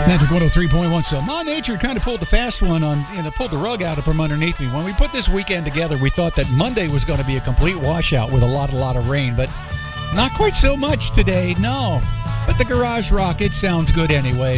Magic 103.1. So Ma Nature kind of pulled the fast one pulled the rug out from underneath me. When we put this weekend together, we thought that Monday was going to be a complete washout with a lot of rain, but not quite so much today, no. But the Garage Rock, it sounds good anyway.